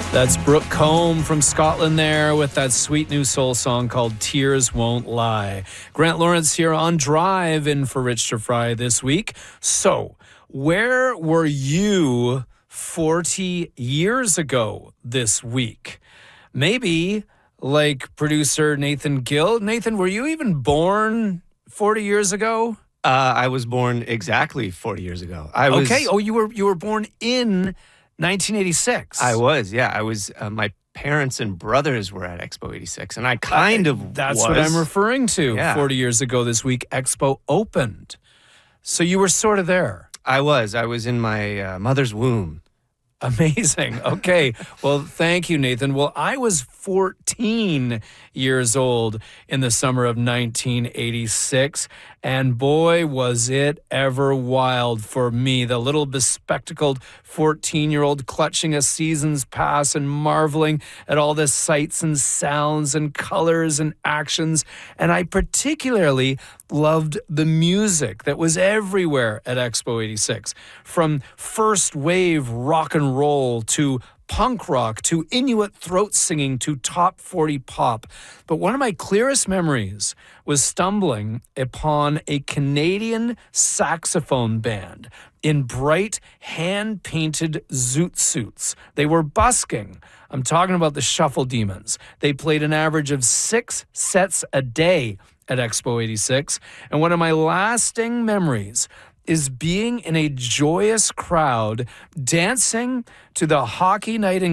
That's Brooke Combe from Scotland there with that sweet new soul song called Tears Won't Lie. Grant Lawrence here on Drive in for Rich to Fry this week. So, where were you 40 years ago this week? Maybe like producer Nathan Gill. Nathan, were you even born 40 years ago? I was born exactly 40 years ago. Okay. Oh, you were born in 1986. I was, yeah. I was, my parents and brothers were at Expo 86, and I kind of That's was. what I'm referring to. Yeah. 40 years ago this week, Expo opened. So you were sort of there. I was in my mother's womb. Amazing. Okay. Well, thank you, Nathan. Well, I was 14 years old in the summer of 1986, and boy, was it ever wild for me. The little bespectacled 14-year-old clutching a season's pass and marveling at all the sights and sounds and colors and actions. And I particularly loved the music that was everywhere at Expo 86, from first wave rock and roll to punk rock to Inuit throat singing to top 40 pop. But one of my clearest memories was stumbling upon a Canadian saxophone band in bright hand-painted zoot suits. They were busking. I'm talking about the Shuffle Demons. They played an average of 6 sets a day at Expo 86. And one of my lasting memories is being in a joyous crowd dancing to the Hockey Night in